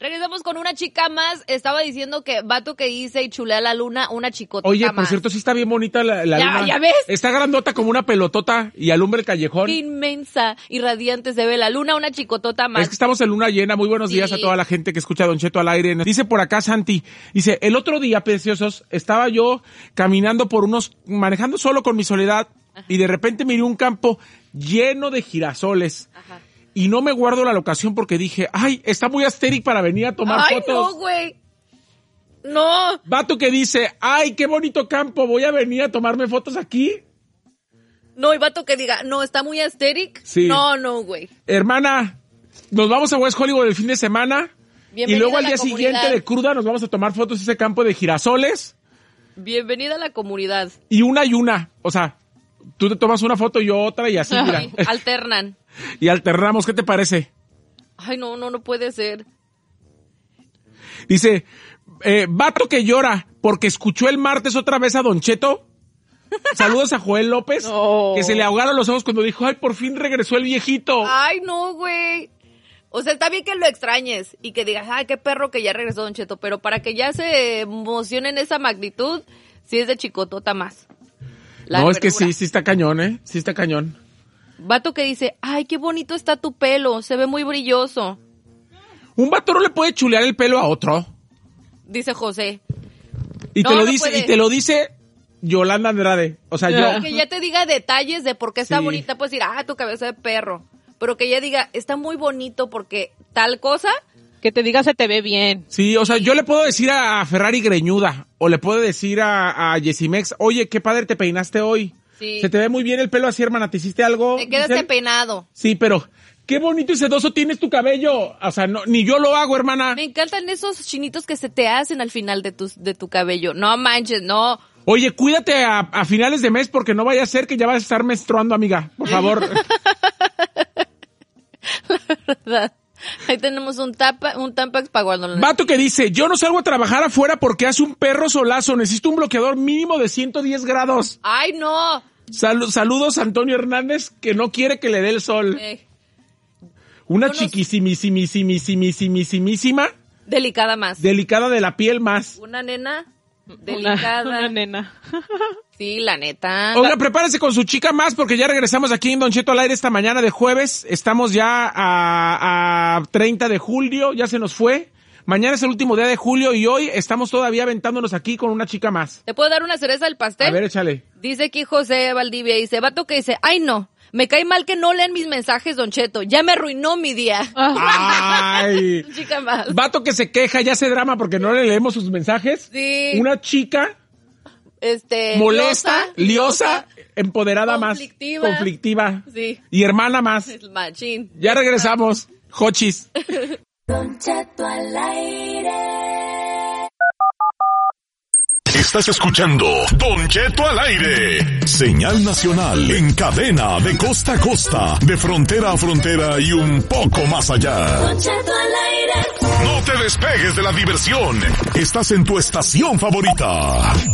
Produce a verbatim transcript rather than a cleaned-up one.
Regresamos con una chica más. Estaba diciendo que vato que hice y chulea la luna, una chicota Oye, más. por cierto, sí está bien bonita la, la ya, luna. ¿Ya ves? Está grandota como una pelotota y alumbra el callejón. Inmensa y radiante se ve la luna, una chicotota más. Es que estamos en luna llena. Muy buenos Sí. días a toda la gente que escucha a Don Cheto al aire. Dice por acá Santi, dice, el otro día, preciosos, estaba yo caminando por unos, manejando solo con mi soledad, ajá, y de repente miré un campo lleno de girasoles. Ajá. Y no me guardo la locación porque dije, ay, está muy asteric para venir a tomar ay, fotos. Ay, no, güey. No. Vato que dice, ay, qué bonito campo, voy a venir a tomarme fotos aquí. No, y vato que diga, no, está muy asteric. Sí. No, no, güey. Hermana, nos vamos a West Hollywood el fin de semana. Bienvenida y luego al a la día comunidad. siguiente de cruda nos vamos a tomar fotos en ese campo de girasoles. Bienvenida a la comunidad. Y una y una, o sea, tú te tomas una foto y yo otra y así, mira. Alternan. Y alternamos, ¿qué te parece? Ay, no, no, no puede ser. Dice, eh, vato que llora porque escuchó el martes otra vez a Don Cheto. Saludos a Joel López, no, que se le ahogaron los ojos cuando dijo, ay, por fin regresó el viejito. Ay, no, güey. O sea, está bien que lo extrañes y que digas, ay, qué perro que ya regresó Don Cheto, pero para que ya se emocione en esa magnitud, sí es de chicotota más. La no, verdura. Es que sí, sí está cañón, ¿eh? Sí está cañón. Vato que dice, ay, qué bonito está tu pelo, se ve muy brilloso. Un vato no le puede chulear el pelo a otro. Dice José. Y no, te lo no dice, puede. y te lo dice Yolanda Andrade. O sea, yo. Que ya te diga detalles de por qué está sí. bonita, pues decir, ah, tu cabeza de perro. Pero que ella diga, está muy bonito porque tal cosa. Que te diga, se te ve bien. Sí, o sea, yo le puedo decir a Ferrari greñuda, o le puedo decir a, a Yesimex, oye, qué padre te peinaste hoy. Sí. Se te ve muy bien el pelo así, hermana, ¿te hiciste algo? Te quedaste Giselle? peinado. Sí, pero qué bonito y sedoso tienes tu cabello. O sea, no, ni yo lo hago, hermana. Me encantan esos chinitos que se te hacen al final de tu, de tu cabello. No manches, no. Oye, cuídate a, a finales de mes porque no vaya a ser que ya vas a estar menstruando, amiga. Por favor. La verdad. Ahí tenemos un tapa, un Tampax para cuando... Vato que dice, yo no salgo a trabajar afuera porque hace un perro solazo. Necesito un bloqueador mínimo de ciento diez grados. ¡Ay, no! Sal- saludos a Antonio Hernández, que no quiere que le dé el sol. Eh. Una no chiquisimisimisimisimisimísima. Delicada más. Delicada de la piel más. Una nena delicada. Una, una nena. Sí, la neta. Oiga, prepárense con su chica más porque ya regresamos aquí en Don Cheto al aire esta mañana de jueves. Estamos ya a, a treinta de julio, ya se nos fue. Mañana es el último día de julio y hoy estamos todavía aventándonos aquí con una chica más. ¿Te puedo dar una cereza del pastel? A ver, échale. Dice aquí José Valdivia, dice, vato que dice, ay no, me cae mal que no lean mis mensajes, Don Cheto, ya me arruinó mi día. Ay. Chica más. Vato que se queja, ya se drama porque no le leemos sus mensajes. Sí. Una chica este molesta, liosa, liosa, empoderada conflictiva. más, conflictiva. Sí. Y hermana más. El machín. Ya regresamos. Jochis. Don Cheto al aire. Estás escuchando Don Cheto al aire. Señal nacional en cadena de costa a costa, de frontera a frontera y un poco más allá. Don Cheto al aire. No te despegues de la diversión. Estás en tu estación favorita.